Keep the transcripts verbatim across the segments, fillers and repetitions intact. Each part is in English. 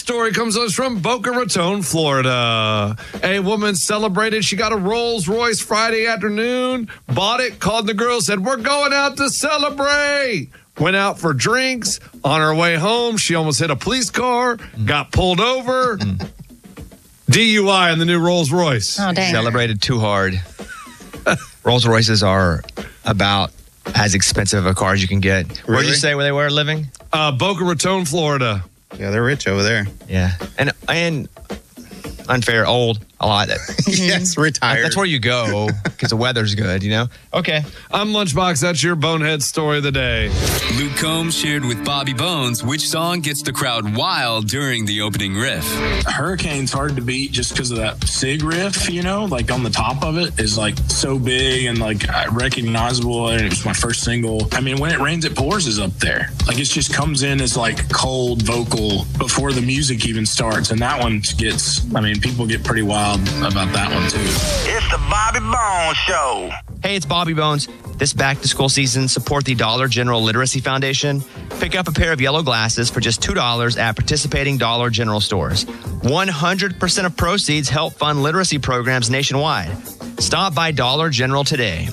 story comes to us from Boca Raton, Florida. A woman celebrated. She got a Rolls Royce Friday afternoon, bought it, called the girl, said, we're going out to celebrate. Went out for drinks. On her way home, she almost hit a police car, got pulled over. D U I on the new Rolls Royce. Oh, dang. Celebrated too hard. Rolls Royces are about as expensive a car as you can get. Really? Where did you say where they were living? Uh, Boca Raton, Florida. Yeah, they're rich over there. Yeah. And and unfair, old, a lot. Yes, retired. That's where you go because the weather's good, you know? Okay. I'm Lunchbox. That's your bonehead story of the day. Luke Combs shared with Bobby Bones which song gets the crowd wild during the opening riff. Hurricane's hard to beat just because of that SIG riff, you know, like on the top of it is like so big and like recognizable. And it was my first single. I mean, When It Rains, It Pours is up there. Like it just comes in as like cold vocal before the music even starts. And that one gets, I mean, people get pretty wild about that one too. It's the Bobby Bones Show. Hey, it's Bobby Bones. This back-to-school season, support the Dollar General Literacy Foundation. Pick up a pair of yellow glasses for just two dollars at participating Dollar General stores. one hundred percent of proceeds help fund literacy programs nationwide. Stop by Dollar General today.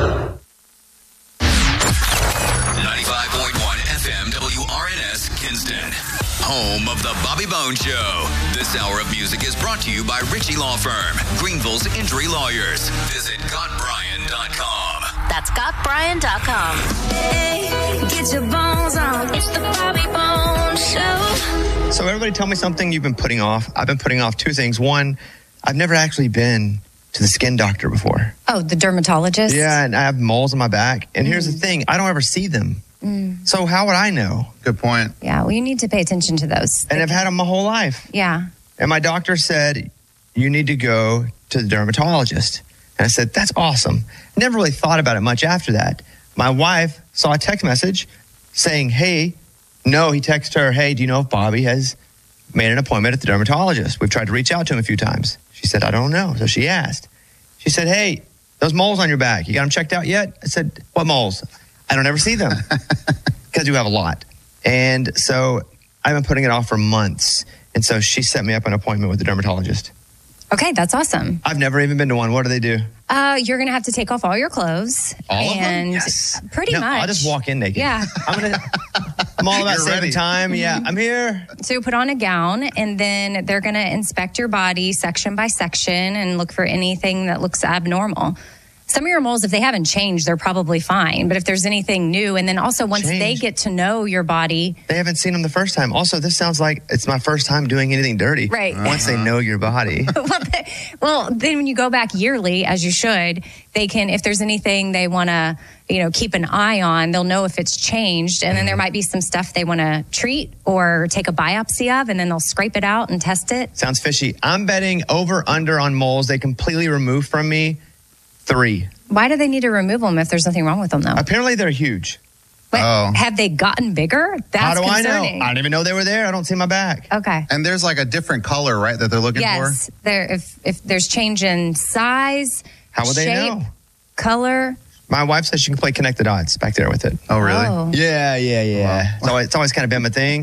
ninety-five point one F M W R N S Kinston. Home of the Bobby Bones Show. This hour of music is brought to you by Ritchie Law Firm, Greenville's injury lawyers. Visit got brian dot com. That's got brian dot com. Hey, get your bones on. It's the Bobby Bones Show. So everybody tell me something you've been putting off. I've been putting off two things. One, I've never actually been to the skin doctor before. Oh, the dermatologist? Yeah, and I have moles on my back. And mm. here's the thing, I don't ever see them. Mm. So how would I know? Good point. Yeah, well, you need to pay attention to those. And I've had them my whole life. Yeah. And my doctor said, you need to go to the dermatologist. And I said, that's awesome. Never really thought about it much after that. My wife saw a text message saying, hey, no, he texted her, hey, do you know if Bobby has made an appointment at the dermatologist? We've tried to reach out to him a few times. She said, I don't know. So she asked. She said, hey, those moles on your back, you got them checked out yet? I said, what moles? I don't ever see them because you have a lot. And so I've been putting it off for months. And so she set me up an appointment with the dermatologist. Okay, that's awesome. I've never even been to one. What do they do? Uh, you're going to have to take off all your clothes. All and of them? Yes. Pretty no, much. I'll just walk in naked. Yeah. I'm gonna. I'm all about You're saving ready. time. Yeah, I'm here. So put on a gown, and then they're going to inspect your body section by section and look for anything that looks abnormal. Some of your moles, if they haven't changed, they're probably fine. But if there's anything new, and then also once Change. they get to know your body. They haven't seen them the first time. Also, this sounds like it's my first time doing anything dirty. Right. Once they know your body. well, they, well, then when you go back yearly, as you should, they can, if there's anything they want to, you know, keep an eye on, they'll know if it's changed. And then there might be some stuff they want to treat or take a biopsy of, and then they'll scrape it out and test it. Sounds fishy. I'm betting over under on moles they completely remove from me. Three. Why do they need to remove them if there's nothing wrong with them, though? Apparently they're huge. Wait, Oh. have they gotten bigger? That's How do concerning. I know? I didn't even know they were there. I don't see my back. Okay. And there's like a different color, right, that they're looking Yes. for? There, if if there's change in size, How would they shape, know? color. My wife says she can play connect the dots back there with it. Oh, really? Oh. Yeah, yeah, yeah. Wow. It's always, it's always kind of been my thing.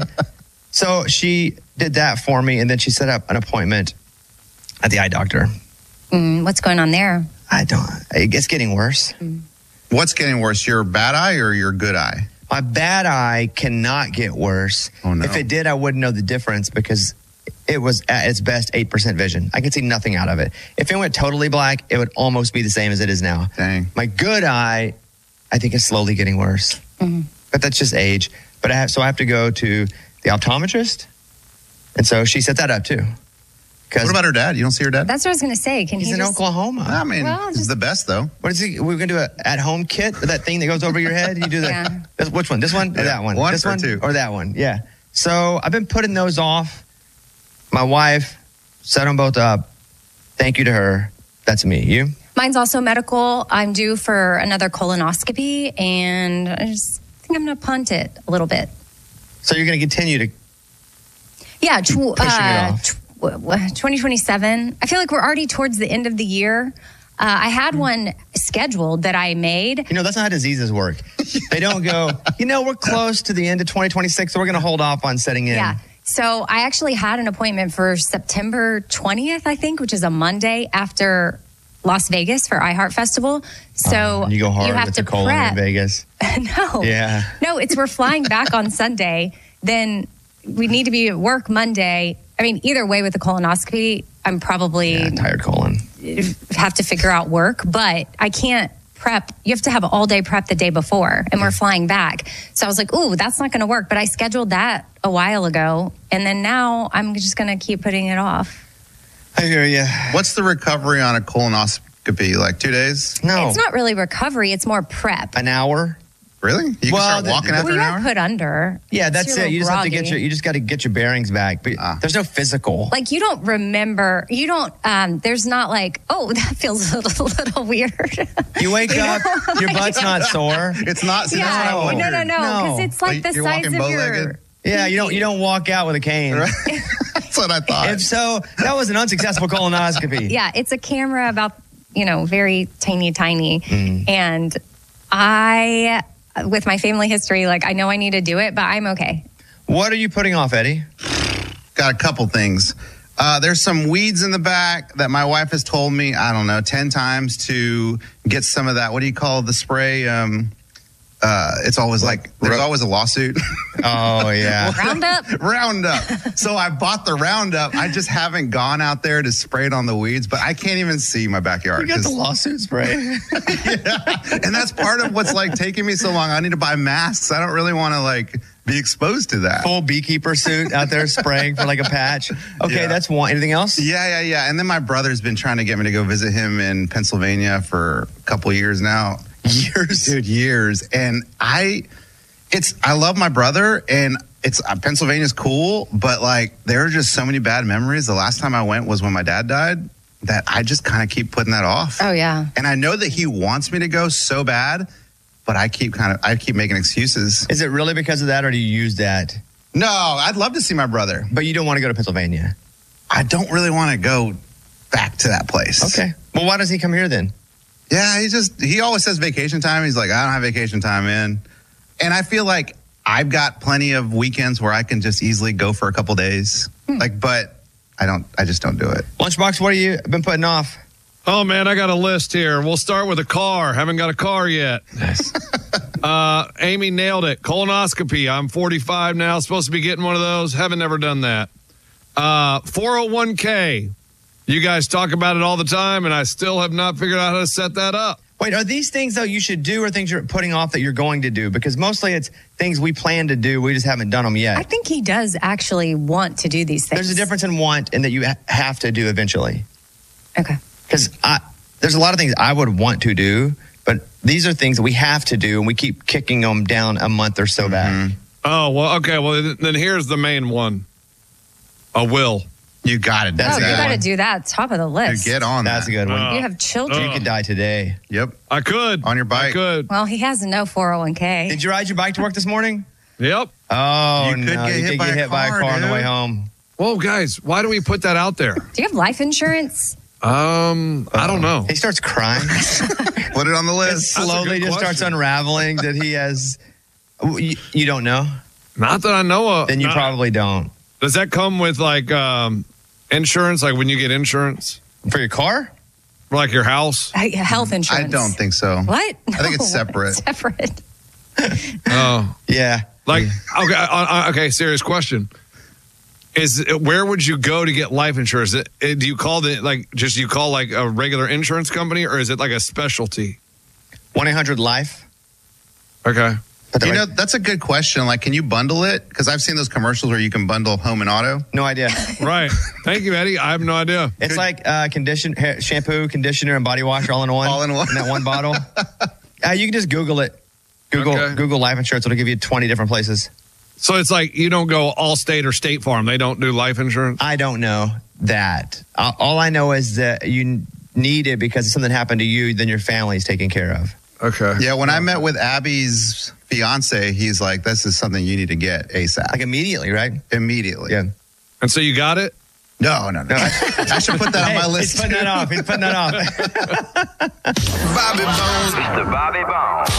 So she did that for me, and then she set up an appointment at the eye doctor. Mm, what's going on there? I don't. It's getting worse. What's getting worse, your bad eye or your good eye? My bad eye cannot get worse. Oh, no. If it did, I wouldn't know the difference because it was at its best eight percent vision. I could see nothing out of it. If it went totally black, it would almost be the same as it is now. Dang. My good eye, I think, is slowly getting worse. Mm-hmm. But that's just age. But I have, so I have to go to the optometrist. And so she set that up too. What about her dad? You don't see her dad? That's what I was going to say. Can He's he in just, Oklahoma. I mean, Well, it's just- the best, though. What is he? We're going to do an at-home kit with that thing that goes over your head. You do the Yeah. this, which one? This one or Yeah. that one? One this or one two? or that one? Yeah. So I've been putting those off. My wife set them both up. Thank you to her. That's me. You? Mine's also medical. I'm due for another colonoscopy, and I just think I'm going to punt it a little bit. So you're going to continue to Yeah, tw- pushing it uh, off. tw- twenty twenty-seven. I feel like we're already towards the end of the year. Uh, I had one scheduled that I made. You know, that's not how diseases work. They don't go, you know, we're close to the end of twenty twenty-six, so we're going to hold off on setting in. Yeah. So I actually had an appointment for September twentieth, I think, which is a Monday after Las Vegas for iHeart Festival. So Uh, you go hard you have with to the colon prep. in Vegas. No. Yeah. No, it's we're flying back on Sunday. Then we need to be at work Monday. I mean, either way with the colonoscopy, I'm probably Yeah, tired colon. have to figure out work, but I can't prep. You have to have all day prep the day before, and we're flying back. So I was like, ooh, that's not going to work. But I scheduled that a while ago, and then now I'm just going to keep putting it off. I hear you. What's the recovery on a colonoscopy? Like two days? No. It's not really recovery, it's more prep. An hour? Really? You Well, can start the- walking the- after Well, an you hour? are put under. Yeah, So that's you're a it. You just little have to get groggy. your you just got to get your bearings back. But Ah. there's no physical. Like you don't remember, you don't, um, there's not like, oh, that feels a little, little weird. You wake You up, know? your butt's not sore. It's not. See, yeah, that's what I no, wondered. no, no, because No. it's like Like, the you're size walking of your. bow-legged? Yeah, you don't you don't walk out with a cane. Right? That's what I thought. If so, that was an unsuccessful colonoscopy. Yeah, it's a camera about, you know, very tiny, tiny. Mm. And I, with my family history, like I know I need to do it, but I'm okay. What are you putting off, Eddie? Got a couple things. Uh, there's some weeds in the back that my wife has told me, I don't know, ten times to get some of that. What do you call the spray? Um, uh, it's always like, there's always a lawsuit. Oh yeah. Roundup? Roundup. So I bought the Roundup. I just haven't gone out there to spray it on the weeds, but I can't even see my backyard. You got the 'cause- lawsuit spray. yeah. And that's part of what's like taking me so long. I need to buy masks. I don't really want to like be exposed to that. Full beekeeper suit out there spraying for like a patch. Okay, Yeah. that's one. Anything else? Yeah, yeah, yeah. And then my brother's been trying to get me to go visit him in Pennsylvania for a couple years now. Years, dude, years. And I, it's, I love my brother, and it's uh, Pennsylvania's cool, but like there are just so many bad memories. The last time I went was when my dad died, that I just kind of keep putting that off. Oh, yeah. And I know that he wants me to go so bad, but I keep kind of, I keep making excuses. Is it really because of that, or do you use that? No, I'd love to see my brother. But you don't want to go to Pennsylvania. I don't really want to go back to that place. Okay. Well, why does he come here then? Yeah, he just, he always says vacation time. He's like, I don't have vacation time in. And I feel like I've got plenty of weekends where I can just easily go for a couple days. Hmm. Like, but I don't, I just don't do it. Lunchbox, what have you been putting off? Oh man, I got a list here. We'll start with a car. Haven't got a car yet. uh, Amy nailed it. Colonoscopy. I'm forty-five now. Supposed to be getting one of those. Haven't never done that. Uh, four oh one k. You guys talk about it all the time, and I still have not figured out how to set that up. Wait, are these things, though, you should do, or things you're putting off that you're going to do? Because mostly it's things we plan to do. We just haven't done them yet. I think he does actually want to do these things. There's a difference in want and that you ha- have to do eventually. Okay. Because there's a lot of things I would want to do, but these are things that we have to do, and we keep kicking them down a month or so back. Oh, well, okay. Well, th- then here's the main one. A will. You got it. That's oh, a you good got to one. do that top of the Dude, list. get on That's that. a good one. Uh, You have children. you could die today. Yep. I could. On your bike. I could. Well, he has no four oh one k. Did you ride your bike to work this morning? Yep. Oh, You could no. get you hit did by get a hit by a car, car on the dude. way home. Whoa, guys, why do we put that out there? Do you have life insurance? Um, I don't know. He starts crying. Put it on the It list. That's a slowly good just starts question. unraveling that he has. You, you don't know? Not that I know of. Then you Not- probably don't. Does that come with like um, insurance? Like when you get insurance For your car? for like your house? Uh, Health I insurance. don't think so. What? I think it's No, separate. Separate. Oh, Yeah. like okay, uh, uh, okay. Serious question: Is where would you go to get life insurance? Is it, uh, do you call the like just you call like a regular insurance company, or is it like a specialty? one eight hundred life. Okay. Put that You right- know, that's a good question. Like, can you bundle it? Because I've seen those commercials where you can bundle home and auto. no idea. Right. Thank you, Eddie. I have no idea. It's like uh, condition, hair, shampoo, conditioner, and body wash all in one. All in one. In that one bottle. uh, you can just Google it. Google Okay. Google life insurance. It'll give you twenty different places. So it's like you don't go Allstate or State Farm. They don't do life insurance. I don't know that. Uh, all I know is that you need it because if something happened to you, then your family's taken care of. Okay. Yeah, when I met with Abby's fiance, he's like, this is something you need to get ASAP. Like immediately, right? Immediately. Yeah. And so you got it. No, no, no. I, I should put that on my Hey, list. He's putting that off. He's putting that off. Bobby Bones. Mister Bobby Bones.